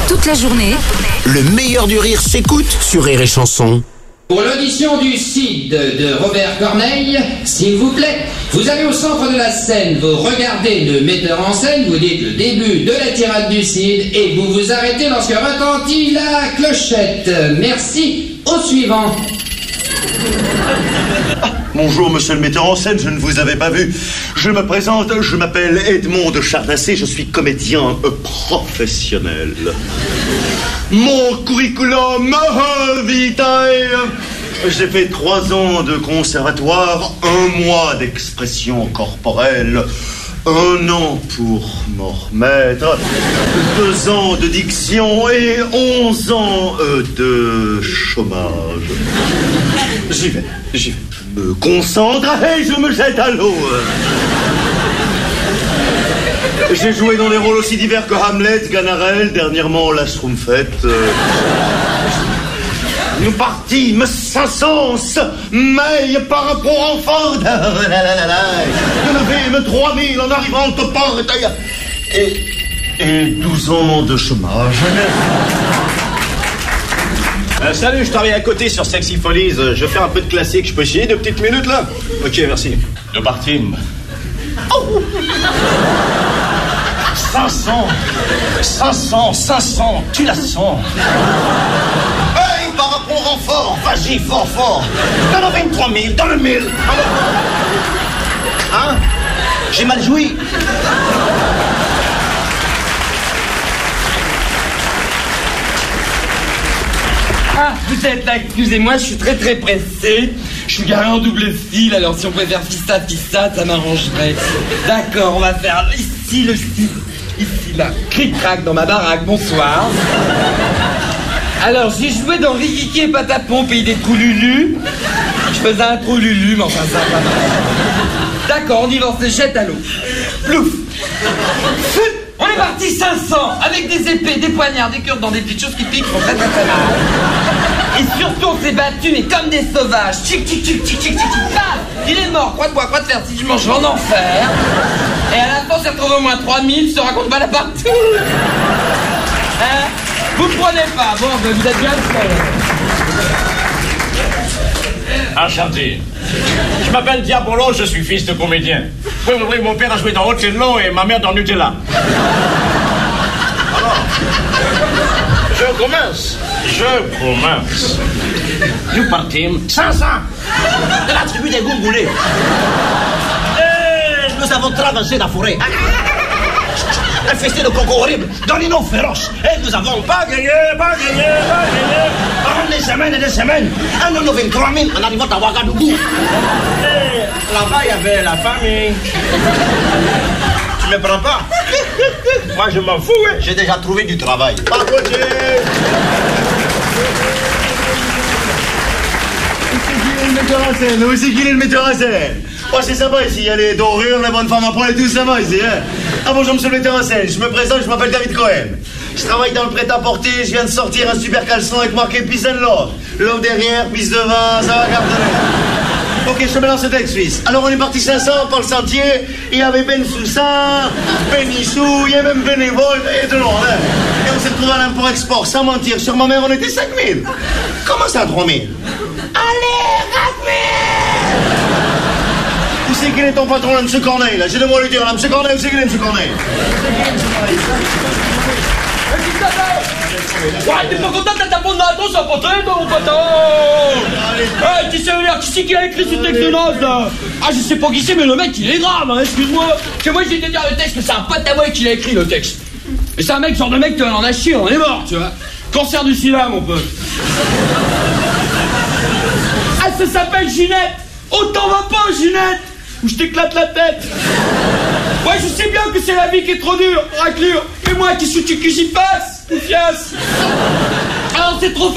Toute la journée, Le meilleur du rire s'écoute sur Rire et Chanson. Pour l'audition du Cid de Robert Corneille, s'il vous plaît, vous allez au centre de la scène, vous regardez le metteur en scène, vous dites le début de la tirade du Cid et vous vous arrêtez lorsque retentit la clochette. Merci. Au suivant. Bonjour, monsieur le metteur en scène, je ne vous avais pas vu. Je me présente, je m'appelle Edmond de Chardassé, je suis comédien professionnel. Mon curriculum vitae, j'ai fait 3 ans de conservatoire, 1 mois d'expression corporelle, 1 an pour m'en remettre, 2 ans de diction et 11 ans de chômage. J'y vais. Me concentre et je me jette à l'eau. J'ai joué dans des rôles aussi divers que Hamlet, Ganarelle, dernièrement la Schtroumpfette. Nous partîmes sans sens, mais par rapport en fort. Je levais 3000 en arrivant au porte et 12 ans de chômage. Salut, je travaille à côté sur Sexy Follies. Je fais un peu de classique. Je peux chier 2 petites minutes là? Ok, merci. Nous partîmes. Oh 500, tu la sens. Hey, par rapport en fort, vas-y, fort. Dans le 23 000, dans le 1000. Hein? J'ai mal joui. Ah, vous êtes là, excusez-moi, je suis très pressé. Je suis garé en double fil, alors si on pouvait faire fista, ça m'arrangerait. D'accord, on va faire ici le ici là, cric-crac dans ma baraque, bonsoir. Alors, j'ai joué dans Rikiki et Patapon, pays des trous Lulu. Je faisais un trou Lulu, mais enfin ça va pas. D'accord, on y va, on se jette à l'eau. Plouf. On est parti 500, avec des épées, des poignards, des cures dans des petites choses qui piquent, font très mal. Et surtout, on s'est battus, mais comme des sauvages. Tchic, paf. Il est mort, croix de bois, croix de fer, si je mange en enfer. Et à la fin, on s'est retrouvé au moins 3000, se raconte pas là partout. Hein? Vous prenez pas, bon, ben, vous êtes bien fait. Enchanté. Je m'appelle Diabolo, je suis fils de comédien. Oui, mon père a joué dans Othello et ma mère dans Nutella. Alors, je commence. Nous partîmes 500 de la tribu des Goumboulés. Et nous avons traversé la forêt. Un festin de coco horrible, dans les noms féroces. Et nous avons pas gagné. Pendant des semaines. Un an 23 000 en arrivant à Ouagadougou. Et là-bas, il y avait la famille. Tu me prends pas? Moi, je m'en fous, hein. J'ai déjà trouvé du travail. Pas côté. Où c'est qu'il est le metteur en scène? Oh, c'est sympa ici, il y a les dorures, les bonnes femmes à poil et tout, ça va ici, hein. Ah bonjour, monsieur le metteur en scène, je me présente, je m'appelle David Cohen. Je travaille dans le prêt-à-porter, je viens de sortir un super caleçon avec marqué Peace and Love. Love derrière, pisse devant, ça va cartonner. Ok, je te mets dans ce texte suisse. Alors on est parti 500 par le sentier, il y avait Ben Soussan, Ben Issou, il y avait même Bénévole, et tout le monde, hein. Et on s'est trouvé à l'import-export, sans mentir, sur ma mère on était 5000. Comment ça 3000? Allez, 4000! Où c'est qu'il est ton patron, là, M. Corneille, là? J'ai de moi lui dire, là, M. Corneille, où c'est qu'il est, M. Corneille? Ouais, t'es pas content de ta bonne matos à porter, mon poteau? Hey, tu sais, qui c'est qui a écrit ce texte-là, là? Ah, je sais pas qui c'est, mais le mec, il est grave, hein, excuse-moi. Parce que moi, j'ai été dire le texte que c'est un pote à moi qui l'a écrit, le texte. Et c'est un mec, genre de mec, on en a chié, on est mort, tu vois. Cancer du sida, mon pote. Ah, ça s'appelle Ginette. Oh, t'en vas pas, Ginette, ou je t'éclate la tête. Ouais, je sais bien que c'est la vie qui est trop dure, raclure. Mais moi, qu'est-ce que j'y passe, Poufias? Alors, c'est trop